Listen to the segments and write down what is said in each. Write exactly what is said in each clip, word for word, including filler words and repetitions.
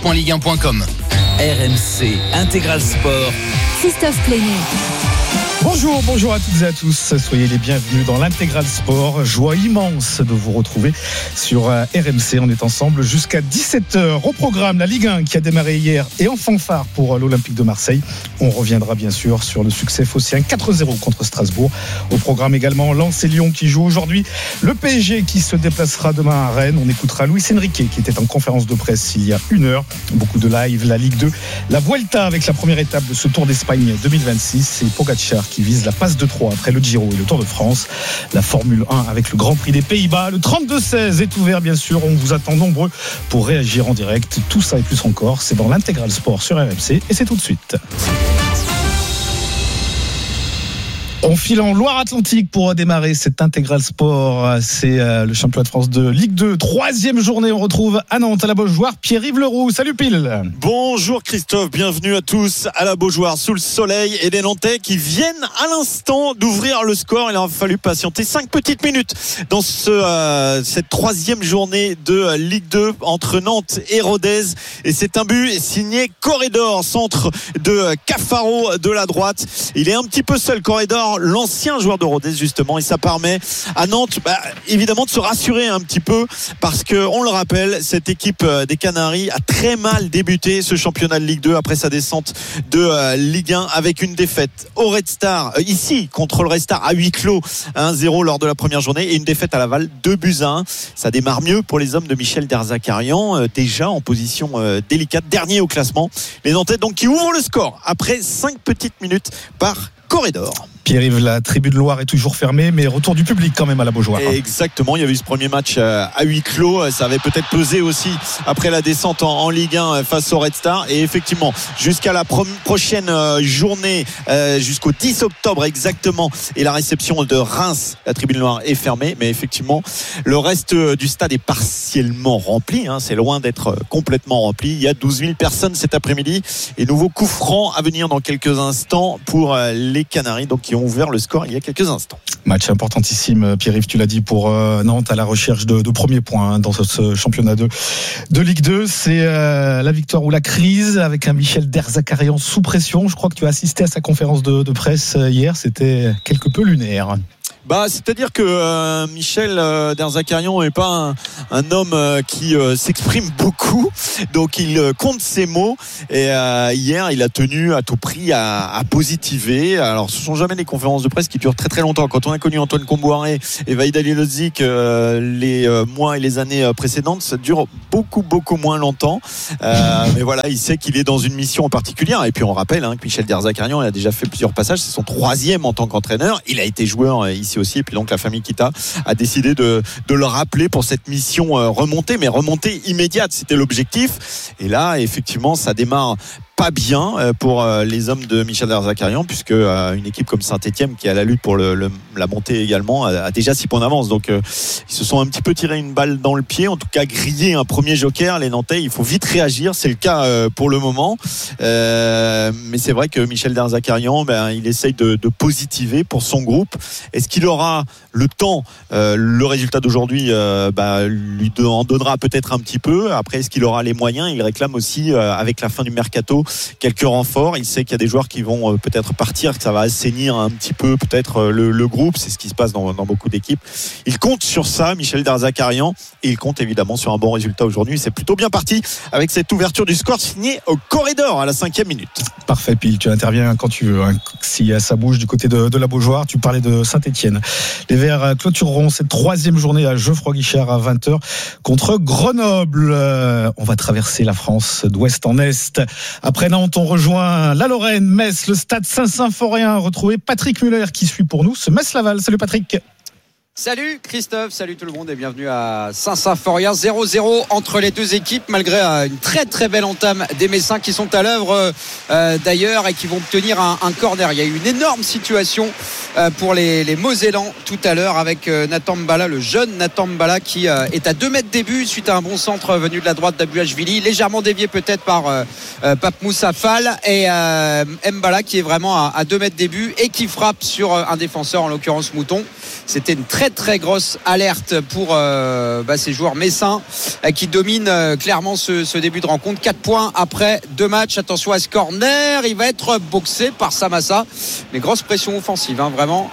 point ligue un point com. R M C Intégral Sport. Christophe Plénier. Bonjour, bonjour à toutes et à tous. Soyez les bienvenus dans l'Intégral Sport. Joie immense de vous retrouver sur R M C. On est ensemble jusqu'à dix-sept heures. Au programme, la Ligue un qui a démarré hier et en fanfare pour l'Olympique de Marseille. On reviendra bien sûr sur le succès phocéen quatre zéro contre Strasbourg. Au programme également, Lens et Lyon qui jouent aujourd'hui. Le P S G qui se déplacera demain à Rennes. On écoutera Luis Enrique qui était en conférence de presse il y a une heure. Beaucoup de live, la Ligue deux. La Vuelta avec la première étape de ce Tour d'Espagne deux mille vingt-six. Et Pogacar qui vise la passe de Troyes après le Giro et le Tour de France. La Formule un avec le Grand Prix des Pays-Bas. Le trente-deux seize est ouvert bien sûr. On vous attend nombreux pour réagir en direct. Tout ça et plus encore, c'est dans l'Intégral Sport sur R M C et c'est tout de suite. On file en Loire-Atlantique pour démarrer cet Intégral Sport. C'est le championnat de France de Ligue deux. Troisième journée, on retrouve à Nantes, à la Beaujoire, Pierre-Yves Leroux. Salut Pile. Bonjour Christophe, bienvenue à tous à la Beaujoire sous le soleil et les Nantais qui viennent à l'instant d'ouvrir le score. Il a fallu patienter cinq petites minutes dans ce, euh, cette troisième journée de Ligue deux entre Nantes et Rodez. Et c'est un but signé Corridor, centre de Cafaro de la droite. Il est un petit peu seul, Corridor, l'ancien joueur de Rodez justement, et ça permet à Nantes bah, évidemment de se rassurer un petit peu parce que on le rappelle, cette équipe des Canaries a très mal débuté ce championnat de Ligue deux après sa descente de euh, Ligue un avec une défaite au Red Star euh, ici contre le Red Star à huis clos un zéro lors de la première journée et une défaite à Laval deux buts à un. Ça démarre mieux pour les hommes de Michel Derzakarian, euh, déjà en position euh, délicate, dernier au classement. Les Nantais donc qui ouvrent le score après cinq petites minutes par Corridor. Pierre-Yves, la tribune de Loire est toujours fermée, mais retour du public quand même à la Beaujoire. Exactement, il y avait eu ce premier match à huis clos, ça avait peut-être pesé aussi après la descente en, en Ligue un face au Red Star. Et effectivement, jusqu'à la pro- prochaine journée, euh, jusqu'au dix octobre exactement, et la réception de Reims, la tribune Loire est fermée, mais effectivement, le reste du stade est partiellement rempli, hein, c'est loin d'être complètement rempli. Il y a douze mille personnes cet après-midi, et nouveau coup franc à venir dans quelques instants pour les Canaries, donc qui ont ouvert le score il y a quelques instants. Match importantissime, Pierre-Yves, tu l'as dit, pour euh, Nantes à la recherche de, de premiers points hein, dans ce, ce championnat de, de Ligue deux. C'est euh, la victoire ou la crise avec un Michel Derzakarian sous pression. Je crois que tu as assisté à sa conférence de, de presse hier. C'était quelque peu lunaire. Bah, c'est-à-dire que euh, Michel euh, Derzakarian n'est pas un, un homme euh, qui euh, s'exprime beaucoup, donc il euh, compte ses mots. Et euh, hier, il a tenu à tout prix à, à positiver. Alors, ce sont jamais des conférences de presse qui durent très très longtemps. Quand on a connu Antoine Comboiré et Vaïd Alilodzic euh, les euh, mois et les années précédentes, ça dure beaucoup beaucoup moins longtemps. Euh, mais voilà, il sait qu'il est dans une mission en particulier. Et puis on rappelle hein, que Michel Derzakarian il a déjà fait plusieurs passages. C'est son troisième en tant qu'entraîneur. Il a été joueur ici aussi, et puis donc la famille Kita a décidé de, de le rappeler pour cette mission euh, remontée, mais remontée immédiate, c'était l'objectif. Et là effectivement ça démarre pas bien pour les hommes de Michel Derzakarian, puisque une équipe comme Saint-Etienne qui est à la lutte pour le, le, la montée également a déjà six points d'avance, donc euh, ils se sont un petit peu tiré une balle dans le pied, en tout cas grillé un premier joker. Les Nantais, il faut vite réagir, c'est le cas euh, pour le moment, euh, mais c'est vrai que Michel Derzakarian ben, il essaye de, de positiver pour son groupe. Est-ce qu'il aura le temps, euh, le résultat d'aujourd'hui euh, ben, lui en donnera peut-être un petit peu. Après, est-ce qu'il aura les moyens? Il réclame aussi euh, avec la fin du mercato quelques renforts. Il sait qu'il y a des joueurs qui vont euh, peut-être partir, que ça va assainir un petit peu peut-être euh, le, le groupe. C'est ce qui se passe dans, dans beaucoup d'équipes. Il compte sur ça, Michel Derzakarian, et il compte évidemment sur un bon résultat aujourd'hui. C'est plutôt bien parti avec cette ouverture du score signée au Corridor à la cinquième minute. Parfait, Pile, tu interviens quand tu veux. Hein. Si ça bouge du côté de, de la Beaujoire, tu parlais de Saint-Etienne. Les Verts clôtureront cette troisième journée à Geoffroy-Guichard à vingt heures contre Grenoble. Euh, on va traverser la France d'ouest en est. Après Nantes, on rejoint la Lorraine, Metz, le stade Saint-Symphorien. Retrouver Patrick Muller qui suit pour nous ce Metz-Laval. Salut Patrick. Salut Christophe, salut tout le monde et bienvenue à Saint-Symphorien. zéro zéro entre les deux équipes malgré une très très belle entame des Messins qui sont à l'œuvre euh, d'ailleurs et qui vont obtenir un, un corner. Il y a eu une énorme situation euh, pour les, les Mosellans tout à l'heure avec euh, Nathan Mbala, le jeune Nathan Mbala qui euh, est à deux mètres des buts suite à un bon centre venu de la droite d'Abouachvili, légèrement dévié peut-être par euh, euh, Pape Moussa Fall, et euh, Mbala qui est vraiment à, à deux mètres des buts et qui frappe sur euh, un défenseur, en l'occurrence Mouton. C'était une très très très grosse alerte pour euh, bah, ces joueurs messins euh, qui dominent euh, clairement ce, ce début de rencontre. Quatre points après deux matchs. Attention à ce corner, il va être boxé par Samassa, mais grosse pression offensive hein, vraiment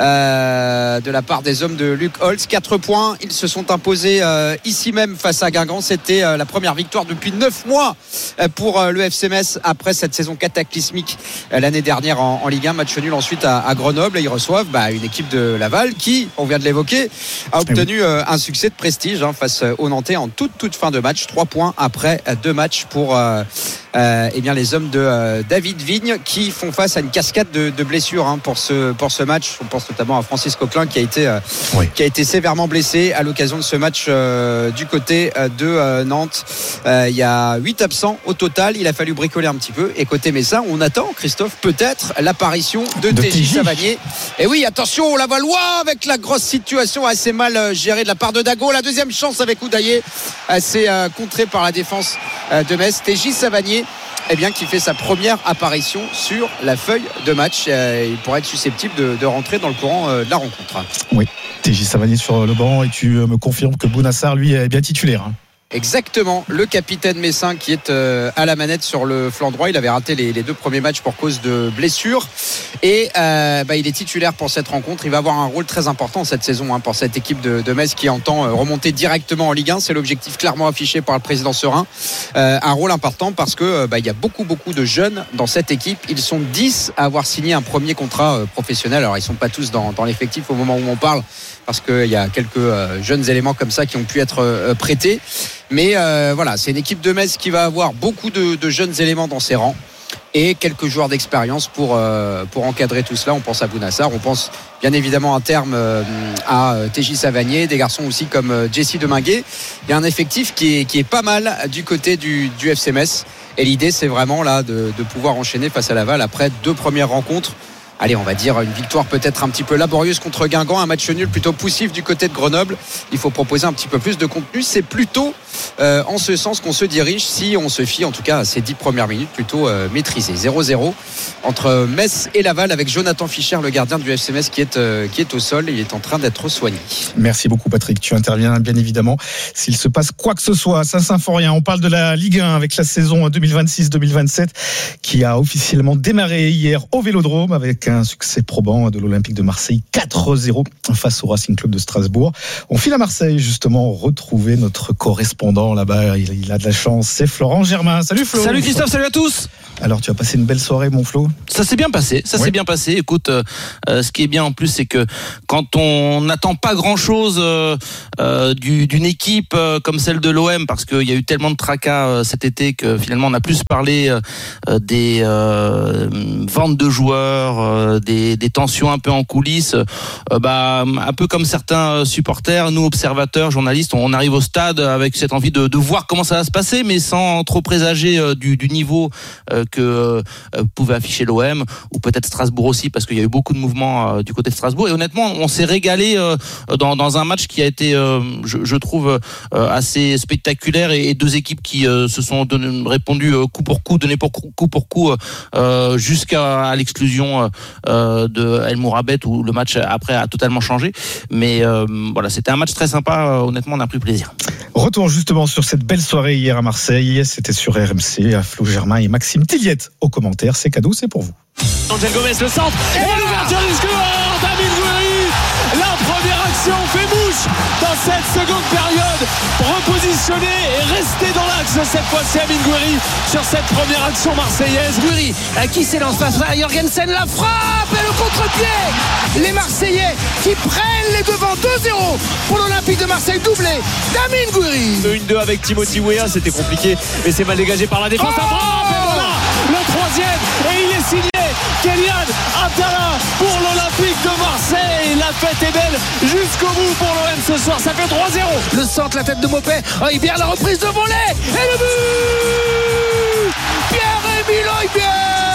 euh, de la part des hommes de Luc Holtz. Quatre points, ils se sont imposés euh, ici même face à Guingamp. C'était euh, la première victoire depuis neuf mois euh, pour euh, le F C Metz après cette saison cataclysmique euh, l'année dernière en, en Ligue un. Match nul ensuite à, à Grenoble, et ils reçoivent bah, une équipe de Laval qui, on vient de l'évoquer, a obtenu euh, un succès de prestige hein, face aux Nantais en toute toute fin de match. Trois points après deux matchs pour euh, euh, eh bien, les hommes de euh, David Vigne qui font face à une cascade de, de blessures hein, pour, ce, pour ce match. On pense notamment à Francis Coquelin qui a été, euh, oui. qui a été sévèrement blessé à l'occasion de ce match euh, du côté euh, de euh, Nantes. Euh, il y a huit absents au total. Il a fallu bricoler un petit peu. Et côté Messin, on attend, Christophe, peut-être l'apparition de, de T J Savanier. Et oui, attention, la Valois avec la grosse situation assez mal gérée de la part de Dago. La deuxième chance avec Oudaillé, c'est euh, contré par la défense euh, de Metz. T J Savanier, eh bien, qui fait sa première apparition sur la feuille de match. Euh, il pourrait être susceptible de, de rentrer dans le courant euh, de la rencontre. Oui, T J Savanier sur le banc, et tu me confirmes que Bounassar, lui, est bien titulaire hein. Exactement, le capitaine messin qui est euh, à la manette sur le flanc droit. Il avait raté les, les deux premiers matchs pour cause de blessure et euh, bah, il est titulaire pour cette rencontre. Il va avoir un rôle très important cette saison hein, pour cette équipe de, de Metz qui entend euh, remonter directement en Ligue un. C'est l'objectif clairement affiché par le président Serin. Euh, un rôle important parce que euh, bah, il y a beaucoup beaucoup de jeunes dans cette équipe. Ils sont dix à avoir signé un premier contrat euh, professionnel. Alors ils sont pas tous dans, dans l'effectif au moment où on parle parce qu'il y a quelques euh, jeunes éléments comme ça qui ont pu être euh, prêtés. Mais euh, voilà, c'est une équipe de Metz qui va avoir beaucoup de, de jeunes éléments dans ses rangs et quelques joueurs d'expérience pour, euh, pour encadrer tout cela. On pense à Bounassar, on pense bien évidemment à terme euh, à T J Savanier, des garçons aussi comme euh, Jesse Deminguet. Il y a un effectif qui est, qui est pas mal du côté du, du F C Metz. Et l'idée, c'est vraiment là de, de pouvoir enchaîner face à Laval après deux premières rencontres. Allez, on va dire une victoire peut-être un petit peu laborieuse contre Guingamp, un match nul plutôt poussif du côté de Grenoble. Il faut proposer un petit peu plus de contenu. C'est plutôt euh, en ce sens qu'on se dirige si on se fie en tout cas à ces dix premières minutes plutôt euh, maîtrisées. zéro zéro entre Metz et Laval avec Jonathan Fischer, le gardien du F C Metz qui est, euh, qui est au sol. Il est en train d'être soigné. Merci beaucoup Patrick, tu interviens bien évidemment s'il se passe quoi que ce soit à Saint-Symphorien. On parle de la Ligue un avec la saison deux mille vingt-six deux mille vingt-sept qui a officiellement démarré hier au Vélodrome avec un succès probant de l'Olympique de Marseille quatre zéro face au Racing Club de Strasbourg. On file à Marseille justement retrouver notre correspondant là-bas. Il, il a de la chance, c'est Florent Germain. Salut Flo. Salut Christophe, salut à tous. Alors tu as passé une belle soirée mon Flo? Ça s'est bien passé, ça ouais. s'est bien passé. Écoute, euh, euh, ce qui est bien en plus, c'est que quand on n'attend pas grand-chose euh, euh, du, d'une équipe euh, comme celle de l'O M, parce qu'il y a eu tellement de tracas euh, cet été que finalement on a plus parlé euh, des euh, ventes de joueurs, euh, des, des tensions un peu en coulisses, euh, bah, un peu comme certains supporters, nous observateurs, journalistes, on arrive au stade avec cette envie de, de voir comment ça va se passer, mais sans trop présager euh, du, du niveau euh, que euh, pouvait afficher l'O M, ou peut-être Strasbourg aussi, parce qu'il y a eu beaucoup de mouvements euh, du côté de Strasbourg. Et honnêtement, on s'est régalé euh, dans, dans un match qui a été, euh, je, je trouve, euh, assez spectaculaire, et, et deux équipes qui euh, se sont donné, répondu euh, coup pour coup, donné pour coup, coup pour coup, euh, jusqu'à à l'exclusion euh, de El Mourabet, où le match après a totalement changé. Mais euh, voilà, c'était un match très sympa. Honnêtement, on a pris plaisir. Retour justement sur cette belle soirée hier à Marseille. C'était sur R M C, à Flo Germain et Maxime Tilliette aux commentaires. C'est cadeau, c'est pour vous. Angel Gomez, le centre et, et l'ouverture du score d'Amine Gouiri. La première action fait mouche dans cette seconde période. Repositionné et resté dans l'axe cette fois-ci Amine Gouiri sur cette première action marseillaise. Gouiri qui s'élance face à Jorgensen, la frappe et le contre-pied. Les Marseillais qui prennent les devants deux zéro pour l'Olympique de Marseille, doublé d'Amine Gouiri. Une deux avec Timothy Weah, c'était compliqué mais c'est mal dégagé par la défense. Oh la frappe et voilà le troisième et il est signé Kylian Attala pour l'Olympique de Marseille. La fête est belle jusqu'au bout pour l'O M ce soir, ça fait trois zéro. Le centre, la tête de Mopé, oh, il perd la reprise de volée et le but Pierre-Emile Højbjerg.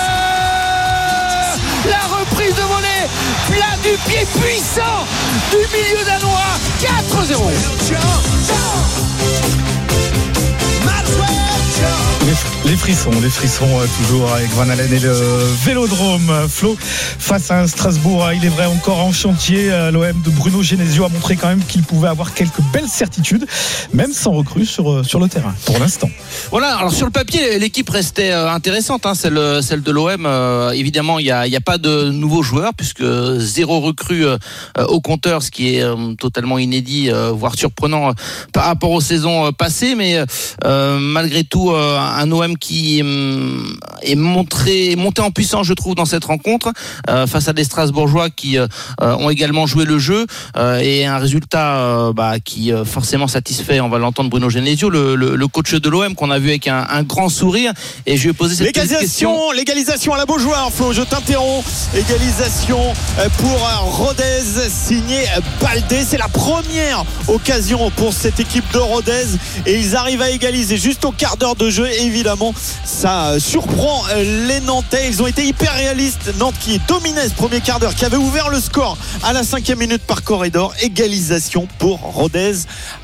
La reprise de volée, plat du pied puissant du milieu danois, quatre zéro. Les, les frissons, les frissons euh, toujours avec Van Halen et le Vélodrome. Flo, face à un Strasbourg, il est vrai encore en chantier, euh, l'O M de Bruno Genesio a montré quand même qu'il pouvait avoir quelques belles certitudes, même sans recrue sur, sur le terrain, pour l'instant. Voilà, alors sur le papier, l'équipe restait intéressante, hein, celle, celle de l'O M. Euh, évidemment, il n'y a, y a pas de nouveaux joueurs, puisque zéro recrue euh, au compteur, ce qui est euh, totalement inédit, euh, voire surprenant euh, par rapport aux saisons euh, passées. Mais euh, malgré tout, euh, un O M qui euh, est montré, monté en puissance, je trouve, dans cette rencontre, euh, face à des Strasbourgeois qui euh, ont également joué le jeu, euh, et un résultat euh, bah, qui euh, forcément satisfait, on va l'entendre, Bruno Genesio, le, le, le coach de l'O M, qu'on a vu avec un, un grand sourire. Et je lui ai posé cette petite question. Légalisation à la Beaujoire, Flo, je t'interromps. Égalisation pour Rodez, signé Baldé. C'est la première occasion pour cette équipe de Rodez et ils arrivent à égaliser juste au quart d'heure de jeu. Et évidemment, ça surprend les Nantais. Ils ont été hyper réalistes. Nantes qui dominait ce premier quart d'heure, qui avait ouvert le score à la cinquième minute par corridor. Égalisation pour Rodez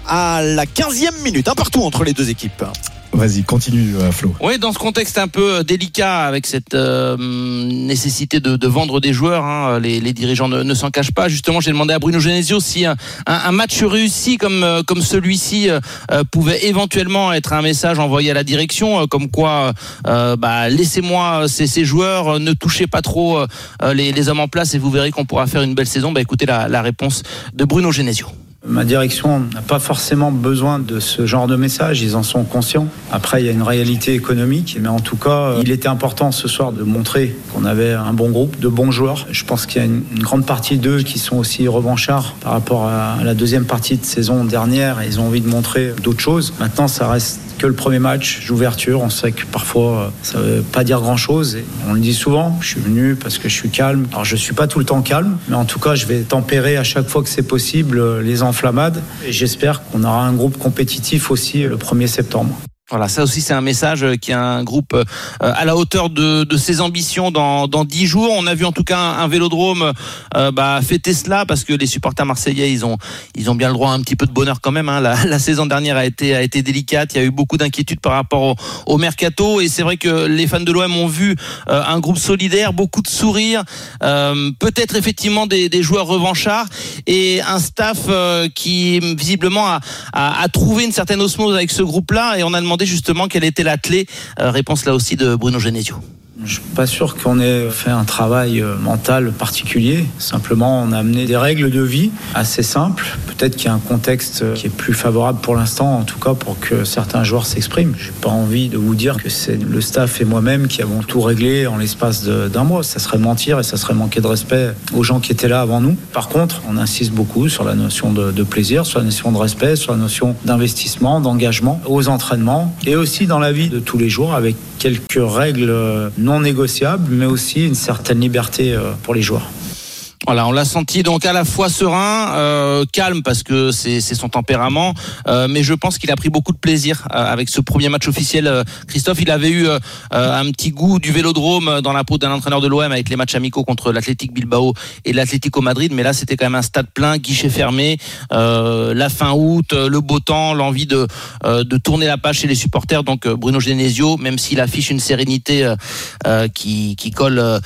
à la quinzième minute. Un partout entre les deux équipes. Vas-y, continue, Flo. Oui, dans ce contexte un peu délicat, avec cette euh, nécessité de, de vendre des joueurs, hein, les, les dirigeants ne, ne s'en cachent pas. Justement, j'ai demandé à Bruno Genesio si un, un match réussi comme, comme celui-ci euh, pouvait éventuellement être un message envoyé à la direction, euh, comme quoi euh, bah, laissez-moi ces, ces joueurs, ne touchez pas trop euh, les, les hommes en place et vous verrez qu'on pourra faire une belle saison. Bah, écoutez la, la réponse de Bruno Genesio. Ma direction n'a pas forcément besoin de ce genre de message, ils en sont conscients. Après, il y a une réalité économique, mais en tout cas, il était important ce soir de montrer qu'on avait un bon groupe, de bons joueurs. Je pense qu'il y a une, une grande partie d'eux qui sont aussi revanchards par rapport à la deuxième partie de saison dernière. Ils ont envie de montrer d'autres choses. Maintenant, ça reste que le premier match d'ouverture. On sait que parfois, ça ne veut pas dire grand-chose. Et on le dit souvent, je suis venu parce que je suis calme. Alors, je ne suis pas tout le temps calme, mais en tout cas, je vais tempérer à chaque fois que c'est possible les enflammades. Et j'espère qu'on aura un groupe compétitif aussi le premier septembre. Voilà, ça aussi c'est un message qui a un groupe euh, à la hauteur de, de ses ambitions dans dans dix jours. On a vu en tout cas un, un Vélodrome euh, bah, fêter cela parce que les supporters marseillais ils ont ils ont bien le droit à un petit peu de bonheur quand même. Hein. La, la saison dernière a été a été délicate. Il y a eu beaucoup d'inquiétudes par rapport au, au mercato et c'est vrai que les fans de l'O M ont vu euh, un groupe solidaire, beaucoup de sourires, euh, peut-être effectivement des, des joueurs revanchards et un staff euh, qui visiblement a, a a trouvé une certaine osmose avec ce groupe-là et on a demandé justement quelle était la clé. Euh, réponse là aussi de Bruno Genesio. Je suis pas sûr qu'on ait fait un travail mental particulier. Simplement, on a amené des règles de vie assez simples. Peut-être qu'il y a un contexte qui est plus favorable pour l'instant, en tout cas pour que certains joueurs s'expriment. J'ai pas envie de vous dire que c'est le staff et moi-même qui avons tout réglé en l'espace de, d'un mois. Ça serait mentir et ça serait manquer de respect aux gens qui étaient là avant nous. Par contre, on insiste beaucoup sur la notion de, de plaisir, sur la notion de respect, sur la notion d'investissement, d'engagement aux entraînements et aussi dans la vie de tous les jours avec quelques règles non négociables, mais aussi une certaine liberté pour les joueurs. Voilà, on l'a senti donc à la fois serein, euh, calme parce que c'est, c'est son tempérament, euh, mais je pense qu'il a pris beaucoup de plaisir euh, avec ce premier match officiel. Euh, Christophe, il avait eu euh, un petit goût du Vélodrome dans la peau d'un entraîneur de l'O M avec les matchs amicaux contre l'Athletic Bilbao et l'Atlético Madrid, mais là c'était quand même un stade plein, guichet fermé, euh, la fin août, le beau temps, l'envie de euh, de tourner la page chez les supporters. Donc Bruno Genesio, même s'il affiche une sérénité euh, euh, qui qui colle euh,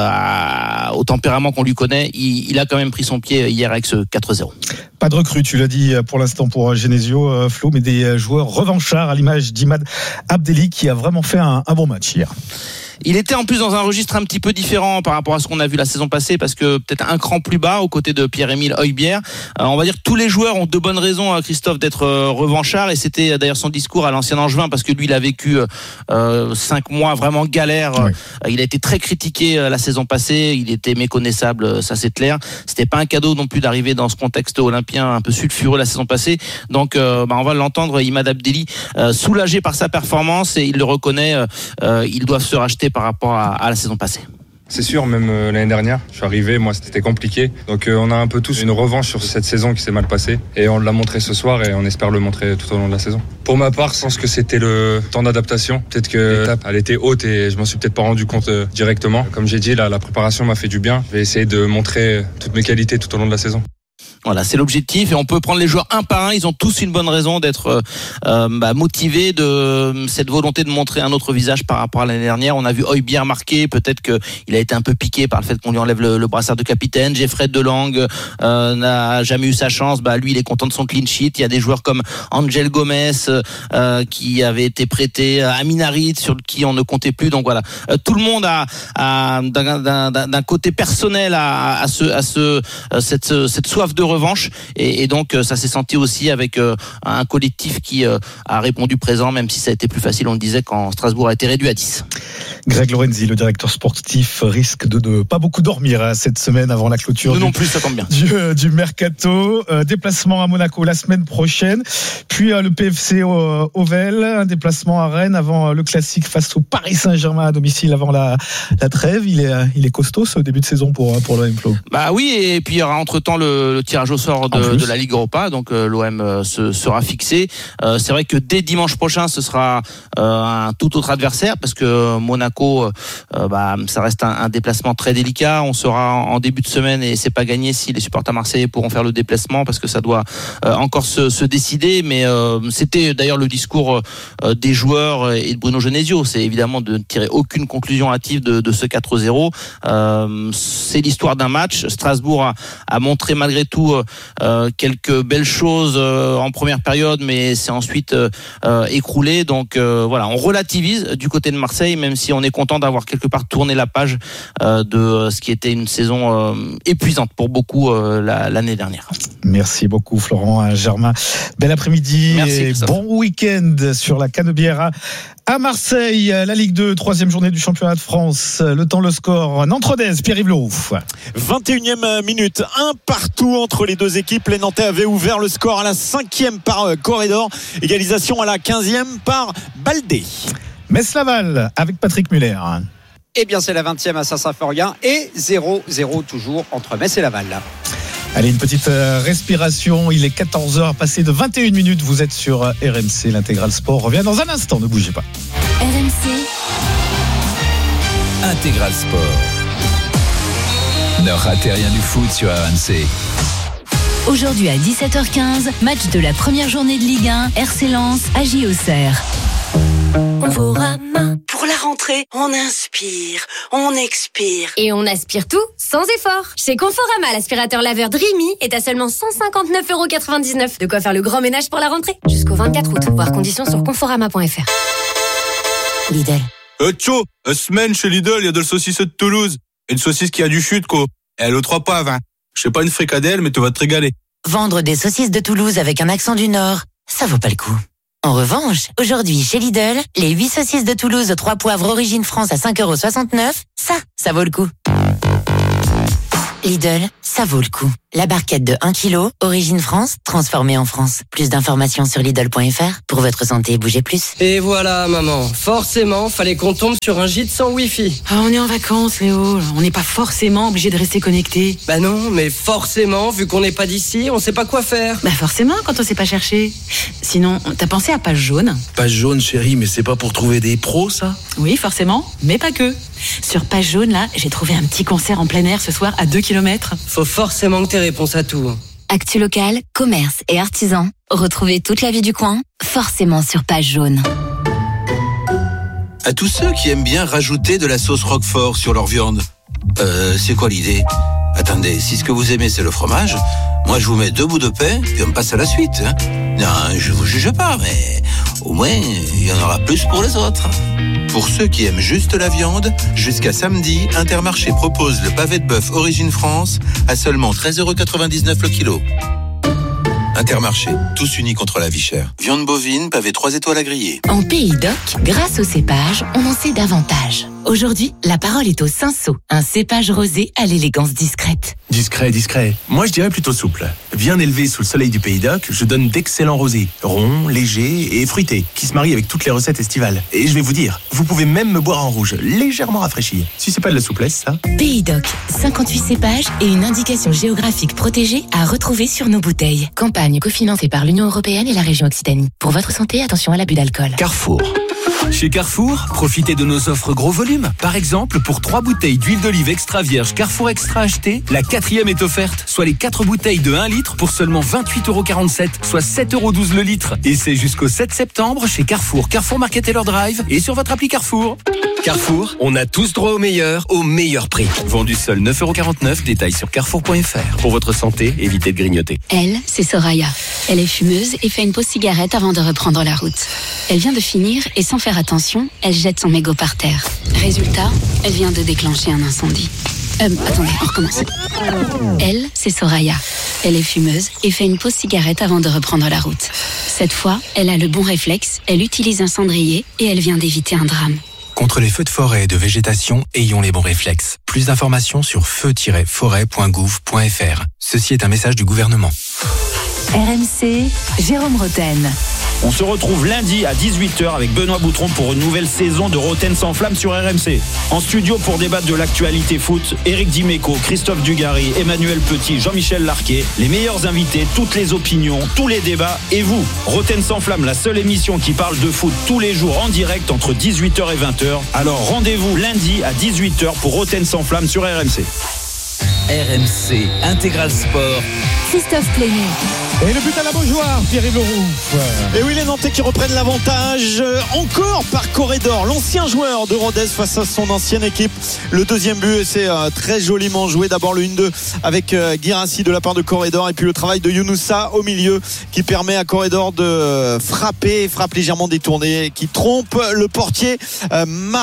à, au tempérament qu'on lui connaît. Il, il a quand même pris son pied hier avec ce quatre zéro. Pas de recrue, tu l'as dit pour l'instant pour Genesio, Flo, mais des joueurs revanchards à l'image d'Imad Abdelli qui a vraiment fait un, un bon match hier. Il était en plus dans un registre un petit peu différent par rapport à ce qu'on a vu la saison passée parce que peut-être un cran plus bas aux côtés de Pierre-Émile Højbjerg. Euh, on va dire que tous les joueurs ont de bonnes raisons, Christophe, d'être euh, revanchards et c'était d'ailleurs son discours à l'ancien Angevin parce que lui il a vécu euh, cinq mois vraiment galère. Oui. Euh, il a été très critiqué euh, la saison passée, il était méconnaissable, ça c'est clair. C'était pas un cadeau non plus d'arriver dans ce contexte olympien un peu sulfureux la saison passée. Donc euh, bah, on va l'entendre, Imad Abdelli, euh, soulagé par sa performance et il le reconnaît, euh, ils doivent se racheter par rapport à, à la saison passée. C'est sûr, même euh, l'année dernière, je suis arrivé, moi c'était compliqué. Donc euh, on a un peu tous une revanche sur cette saison qui s'est mal passée. Et on l'a montré ce soir et on espère le montrer tout au long de la saison. Pour ma part, je pense que c'était le temps d'adaptation. Peut-être que l'étape, elle était haute et je m'en suis peut-être pas rendu compte euh, directement. Comme j'ai dit, là, la préparation m'a fait du bien. Je vais essayer de montrer toutes mes qualités tout au long de la saison. Voilà, c'est l'objectif et on peut prendre les joueurs un par un. Ils ont tous une bonne raison d'être euh, bah, motivés de cette volonté de montrer un autre visage par rapport à l'année dernière. On a vu Højbjerg marquer. Peut-être qu'il a été un peu piqué par le fait qu'on lui enlève le, le brassard de capitaine. Jeffrey Delangue euh, n'a jamais eu sa chance. Bah, lui, il est content de son clean sheet. Il y a des joueurs comme Angel Gomez euh, qui avait été prêté, Amin Harit sur qui on ne comptait plus. Donc voilà, euh, tout le monde a, a d'un, d'un, d'un côté personnel à, à, ce, à ce, cette, cette soif de revanche et, et donc ça s'est senti aussi avec euh, un collectif qui euh, a répondu présent, même si ça a été plus facile, on le disait, quand Strasbourg a été réduit à dix. Greg Lorenzi, le directeur sportif, risque de ne pas beaucoup dormir hein, cette semaine avant la clôture Nous du, non plus, ça tombe bien. du, euh, du mercato. Euh, déplacement à Monaco la semaine prochaine, puis euh, le P F C euh, Ovel, un déplacement à Rennes avant euh, le classique face au Paris Saint-Germain à domicile avant la, la trêve. Il est, il est costaud ce début de saison pour, pour l'O M. Flo. Bah oui, et puis il y aura entre-temps le, le tirage au sort de, de la Ligue Europa, donc euh, l'O M euh, se, sera fixé. Euh, c'est vrai que dès dimanche prochain, ce sera euh, un tout autre adversaire, parce que Monaco, euh, bah, ça reste un, un déplacement très délicat. On sera en, en début de semaine et c'est pas gagné si les supporters marseillais pourront faire le déplacement, parce que ça doit euh, encore se, se décider. Mais euh, c'était d'ailleurs le discours euh, des joueurs et de Bruno Genesio, c'est évidemment de ne tirer aucune conclusion hâtive de, de ce quatre zéro. Euh, c'est l'histoire d'un match. Strasbourg a, a montré malgré tout euh, quelques belles choses euh, en première période, mais c'est ensuite euh, euh, écroulé. Donc euh, voilà, on relativise du côté de Marseille, même si on est content d'avoir quelque part tourné la page euh, de ce qui était une saison euh, épuisante pour beaucoup euh, la, l'année dernière. Merci beaucoup Florent Germain. Bel après-midi. Merci, et bon week-end sur la Canebière à Marseille. La Ligue deux, troisième journée du championnat de France. Le temps, le score. Nantes-Rodez, Pierre-Yves Leroux. vingt et unième minute, un partout entre les deux équipes. Les Nantais avaient ouvert le score à la cinquième par Corridor. Égalisation à la quinzième par Baldé. Metz-Laval avec Patrick Muller. Eh bien, c'est la vingtième à Saint-Symphorien et zéro zéro toujours entre Metz et Laval. Allez, une petite respiration. Il est quatorze heures, passé de vingt et une minutes. Vous êtes sur R M C, l'Intégral Sport revient dans un instant, ne bougez pas. R M C Intégral Sport. Ne ratez rien du foot sur R M C. Aujourd'hui à dix-sept heures quinze, match de la première journée de Ligue un, R C Lens à J Auxerre. Conforama. Pour la rentrée, on inspire, on expire. Et on aspire tout sans effort. Chez Conforama, l'aspirateur laveur Dreamy est à seulement cent cinquante-neuf euros quatre-vingt-dix-neuf. De quoi faire le grand ménage pour la rentrée. Jusqu'au vingt-quatre août. Voir conditions sur conforama point f r. Lidl. Euh, tcho, euh, semaine chez Lidl, il y a de la saucisse de Toulouse. Une saucisse qui a du chute, quoi. Et elle aux trois poivres, hein. Je sais pas une fricadelle, mais tu vas te régaler. Vendre des saucisses de Toulouse avec un accent du Nord, ça vaut pas le coup. En revanche, aujourd'hui chez Lidl, les huit saucisses de Toulouse aux trois poivres origine France à cinq euros soixante-neuf, ça, ça vaut le coup. Lidl, ça vaut le coup. La barquette de un kilo, origine France, transformée en France. Plus d'informations sur Lidl point f r. Pour votre santé, bougez plus. Et voilà, maman. Forcément, fallait qu'on tombe sur un gîte sans Wi-Fi. Ah, on est en vacances, Léo. On n'est pas forcément obligé de rester connecté. Bah non, mais forcément, vu qu'on n'est pas d'ici, on sait pas quoi faire. Bah forcément, quand on sait pas chercher. Sinon, t'as pensé à Page Jaune? Page Jaune, chérie, mais c'est pas pour trouver des pros, ça? Oui, forcément, mais pas que. Sur Page Jaune, là, j'ai trouvé un petit concert en plein air ce soir à deux kilomètres. Faut forcément que t'aies réponse à tout. Actu local, commerce et artisans. Retrouvez toute la vie du coin, forcément sur Page Jaune. À tous ceux qui aiment bien rajouter de la sauce Roquefort sur leur viande, euh, c'est quoi l'idée? Attendez, si ce que vous aimez c'est le fromage, moi je vous mets deux bouts de pain, puis on passe à la suite. Hein. Non, je vous juge pas, mais au moins il y en aura plus pour les autres. Pour ceux qui aiment juste la viande, jusqu'à samedi, Intermarché propose le pavé de bœuf Origine France à seulement treize euros quatre-vingt-dix-neuf le kilo. Intermarché, tous unis contre la vie chère. Viande bovine, pavé trois étoiles à griller. En Pays d'Oc, grâce au cépage, on en sait davantage. Aujourd'hui, la parole est au Cinsault, un cépage rosé à l'élégance discrète. Discret, discret. Moi, je dirais plutôt souple. Bien élevé sous le soleil du Pays d'Oc, je donne d'excellents rosés, ronds, légers et fruités, qui se marient avec toutes les recettes estivales. Et je vais vous dire, vous pouvez même me boire en rouge, légèrement rafraîchi. Si c'est pas de la souplesse, ça. Pays d'Oc, cinquante-huit cépages et une indication géographique protégée à retrouver sur nos bouteilles. Campagne cofinancée par l'Union européenne et la région Occitanie. Pour votre santé, attention à l'abus d'alcool. Carrefour. Chez Carrefour, profitez de nos offres gros volume. Par exemple, pour trois bouteilles d'huile d'olive extra vierge Carrefour Extra achetées, la quatrième est offerte, soit les quatre bouteilles de un litre pour seulement vingt-huit euros quarante-sept, soit sept euros douze le litre. Et c'est jusqu'au sept septembre chez Carrefour, Carrefour Market et leur Drive et sur votre appli Carrefour. Carrefour, on a tous droit au meilleur, au meilleur prix. Vendu seul neuf euros quarante-neuf, détail sur carrefour point f r. Pour votre santé, évitez de grignoter. Elle, c'est Soraya. Elle est fumeuse et fait une pause cigarette avant de reprendre la route. Elle vient de finir et sans faire attention, elle jette son mégot par terre. Résultat, elle vient de déclencher un incendie. Euh, attendez, on recommence. Elle, c'est Soraya. Elle est fumeuse et fait une pause cigarette avant de reprendre la route. Cette fois, elle a le bon réflexe, elle utilise un cendrier et elle vient d'éviter un drame. Contre les feux de forêt et de végétation, ayons les bons réflexes. Plus d'informations sur feu tiret forêt point gouv point f r. Ceci est un message du gouvernement. R M C, Jérôme Roten. On se retrouve lundi à dix-huit heures avec Benoît Boutron pour une nouvelle saison de Roten sans flamme sur R M C. En studio pour débattre de l'actualité foot, Éric Dimeco, Christophe Dugarry, Emmanuel Petit, Jean-Michel Larquet, les meilleurs invités, toutes les opinions, tous les débats et vous. Roten sans flamme, la seule émission qui parle de foot tous les jours en direct entre dix-huit heures et vingt heures. Alors rendez-vous lundi à dix-huit heures pour Roten sans flamme sur R M C. R M C Intégral Sport. Christophe Plénier. Et le but à la Beaujoire, Pierre-Yves Leroux. Et oui, les Nantais qui reprennent l'avantage euh, encore par Corridor, l'ancien joueur de Rodez face à son ancienne équipe. Le deuxième but, c'est euh, très joliment joué. D'abord le un deux avec euh, Guirassi de la part de Corridor et puis le travail de Younoussa au milieu qui permet à Corridor de euh, frapper, frappe légèrement détournée, qui trompe le portier euh,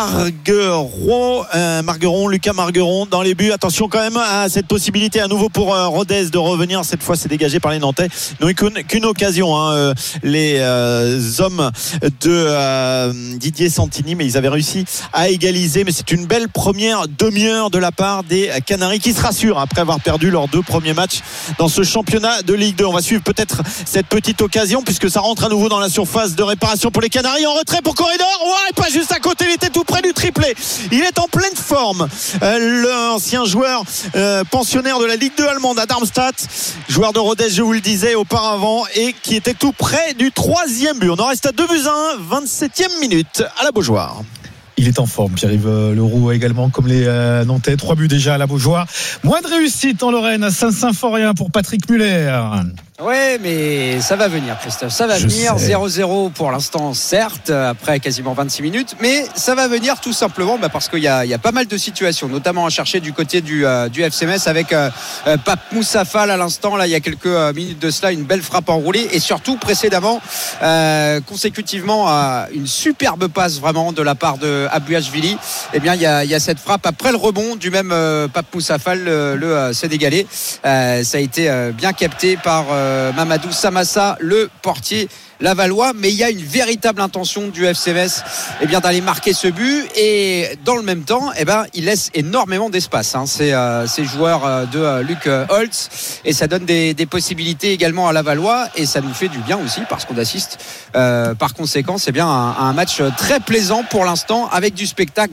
Margueron, euh, Margueron, Lucas Margueron dans les buts. Attention quand même à cette possibilité à nouveau pour euh, Rodez de revenir. Cette fois, c'est dégagé par les Nantais. N'ont eu qu'une, qu'une occasion, hein, euh, les euh, hommes de euh, Didier Santini, mais ils avaient réussi à égaliser. Mais c'est une belle première demi-heure de la part des Canaries qui se rassurent après avoir perdu leurs deux premiers matchs dans ce championnat de Ligue deux. On va suivre peut-être cette petite occasion puisque ça rentre à nouveau dans la surface de réparation pour les Canaries. En retrait pour Corridor. Ouais, pas juste à côté, il était tout près du triplé. Il est en pleine forme. Euh, l'ancien joueur euh, pensionnaire de la Ligue deux allemande à Darmstadt, joueur de Rodez, je vous le disais auparavant, et qui était tout près du troisième but. On en reste à deux buts à un, vingt-septième minute à la Beaujoire. Il est en forme, Pierre-Yves Leroux également, comme les euh, Nantais. Trois buts déjà à la Beaujoire. Moins de réussite en Lorraine à Saint-Symphorien pour Patrick Muller. Ouais, mais ça va venir, Christophe. Ça va Je venir. sais. zéro zéro pour l'instant, certes, après quasiment vingt-six minutes. Mais ça va venir tout simplement bah, parce qu'il y a, il y a pas mal de situations, notamment à chercher du côté du, euh, du F C Metz avec euh, euh, Pape Moussa Fall à l'instant. Là, il y a quelques euh, minutes de cela, une belle frappe enroulée. Et surtout, précédemment, euh, consécutivement à une superbe passe vraiment de la part de Abouachvili. Eh bien, il y a, il y a cette frappe après le rebond du même euh, Pape Moussa Fall, le, le euh, sénégalais. Euh, ça a été euh, bien capté par euh, Mamadou Samassa, le portier lavallois, mais il y a une véritable intention du F C Metz eh bien, d'aller marquer ce but et dans le même temps eh ben, il laisse énormément d'espace hein, ces, euh, ces joueurs euh, de euh, Luc Holtz et ça donne des, des possibilités également à Lavallois et ça nous fait du bien aussi parce qu'on assiste euh, par conséquent c'est bien un, un match très plaisant pour l'instant avec du spectacle